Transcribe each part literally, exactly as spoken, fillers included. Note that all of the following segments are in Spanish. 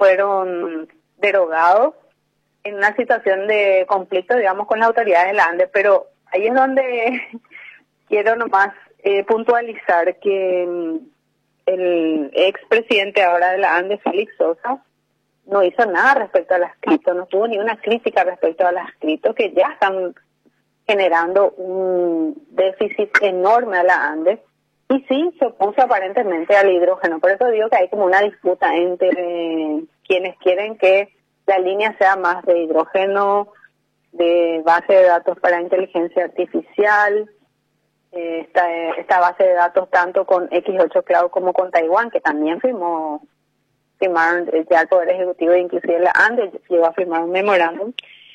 fueron derogados en una situación de conflicto, digamos, con las autoridades de la ANDE, pero ahí es donde quiero nomás eh, puntualizar que mm, el expresidente ahora de la ANDE, Félix Sosa, no hizo nada respecto al adscrito, no tuvo ni una crítica respecto al adscrito, que ya están generando un déficit enorme a la ANDE, y sí se opuso aparentemente al hidrógeno. Por eso digo que hay como una disputa entre eh, quienes quieren que la línea sea más de hidrógeno, de base de datos para inteligencia artificial, eh, esta, esta base de datos tanto con equis ocho Cloud como con Taiwán, que también firmó firmaron ya el Poder Ejecutivo, inclusive la ANDE llegó a firmar un memorándum.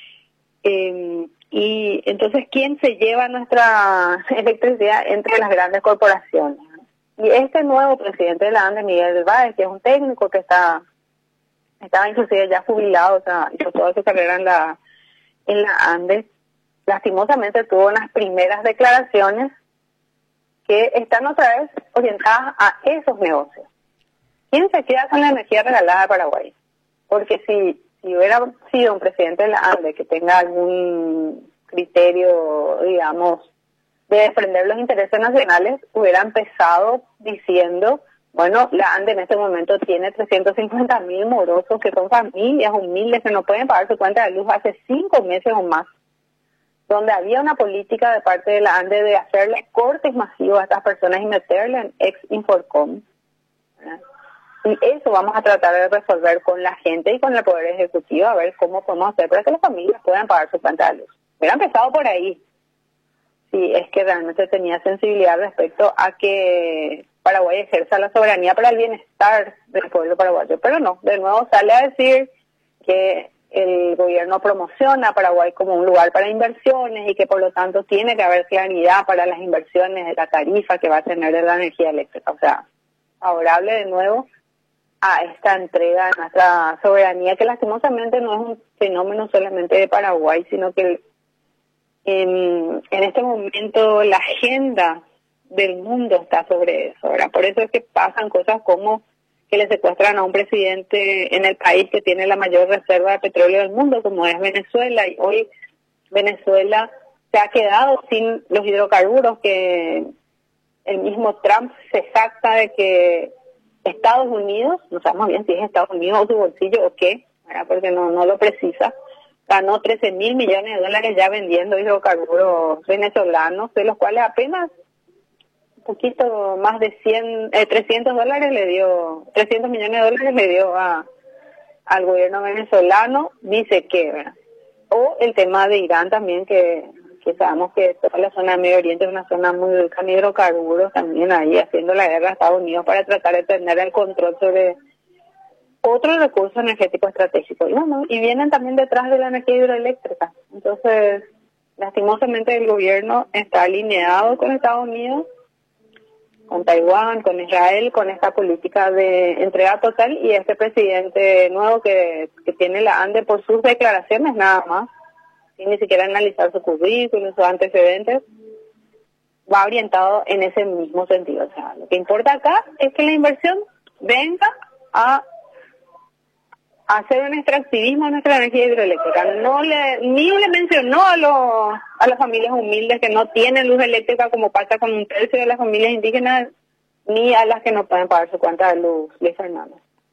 Eh, y entonces, ¿quién se lleva nuestra electricidad entre las grandes corporaciones? Y este nuevo presidente de la ANDE, Miguel del Valle, que es un técnico que está estaba inclusive ya jubilado, o sea, hizo toda su carrera en la, en la ANDE, lastimosamente tuvo unas primeras declaraciones que están otra vez orientadas a esos negocios. ¿Quién se queda con la energía regalada de Paraguay? Porque si, si hubiera sido un presidente de la ANDE que tenga algún criterio, digamos, de defender los intereses nacionales, hubiera empezado diciendo, bueno, la ANDE en este momento tiene trescientos cincuenta mil morosos que son familias humildes que no pueden pagar su cuenta de luz hace cinco meses o más, donde había una política de parte de la ANDE de hacerle cortes masivos a estas personas y meterle en ex-Inforcom. ¿Verdad? Y eso vamos a tratar de resolver con la gente y con el Poder Ejecutivo, a ver cómo podemos hacer para que las familias puedan pagar su cuenta de luz. Hubiera empezado por ahí, si es que realmente tenía sensibilidad respecto a que Paraguay ejerza la soberanía para el bienestar del pueblo paraguayo. Pero no, de nuevo sale a decir que el gobierno promociona a Paraguay como un lugar para inversiones y que por lo tanto tiene que haber claridad para las inversiones de la tarifa que va a tener de la energía eléctrica. O sea, favorable de nuevo a esta entrega de nuestra soberanía, que lastimosamente no es un fenómeno solamente de Paraguay, sino que en, en este momento la agenda del mundo está sobre eso, ¿verdad? Por eso es que pasan cosas como que le secuestran a un presidente en el país que tiene la mayor reserva de petróleo del mundo, como es Venezuela, y hoy Venezuela se ha quedado sin los hidrocarburos que el mismo Trump se jacta de que Estados Unidos, no sabemos bien si es Estados Unidos o su bolsillo o qué, ¿verdad? Porque no, no lo precisa, ganó trece mil millones de dólares ya vendiendo hidrocarburos venezolanos, de los cuales apenas un poquito más de cien, eh, trescientos dólares le dio, trescientos millones de dólares le dio a al gobierno venezolano, dice que, ¿verdad? O el tema de Irán también, que, que sabemos que toda la zona de Medio Oriente es una zona muy rica en hidrocarburos, también ahí haciendo la guerra a Estados Unidos para tratar de tener el control sobre otro recurso energético estratégico. Y, bueno, y vienen también detrás de la energía hidroeléctrica. Entonces, lastimosamente el gobierno está alineado con Estados Unidos, con Taiwán, con Israel, con esta política de entrega total, y este presidente nuevo que, que tiene la ANDE por sus declaraciones nada más, sin ni siquiera analizar su currículum, sus antecedentes, va orientado en ese mismo sentido. O sea, lo que importa acá es que la inversión venga a hacer un extractivismo a nuestra energía hidroeléctrica. No le, ni le mencionó a los a las familias humildes que no tienen luz eléctrica, como pasa con un tercio de las familias indígenas, ni a las que no pueden pagar su cuenta de luz, Luis Fernando.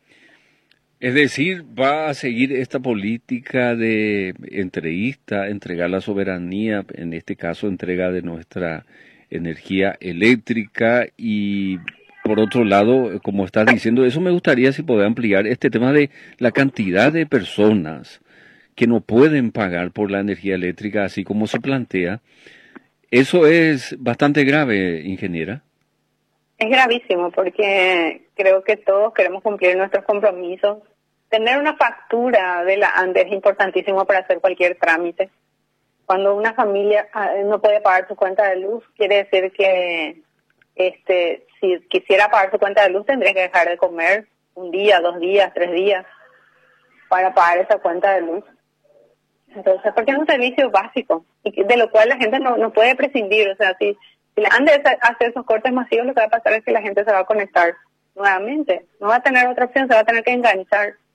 Es decir, va a seguir esta política de entreguista, entregar la soberanía, en este caso entrega de nuestra energía eléctrica, y por otro lado, como estás diciendo, eso me gustaría si podés ampliar este tema de la cantidad de personas que no pueden pagar por la energía eléctrica, así como se plantea. Eso es bastante grave, ingeniera. Es gravísimo porque creo que todos queremos cumplir nuestros compromisos. Tener una factura de la ANDE es importantísimo para hacer cualquier trámite. Cuando una familia no puede pagar su cuenta de luz, quiere decir que este si quisiera pagar su cuenta de luz tendría que dejar de comer un día, dos días, tres días para pagar esa cuenta de luz. Entonces, porque es un servicio básico y de lo cual la gente no, no puede prescindir. O sea, si, si la ANDE hace esos cortes masivos, lo que va a pasar es que la gente se va a conectar nuevamente. No va a tener otra opción, se va a tener que enganchar.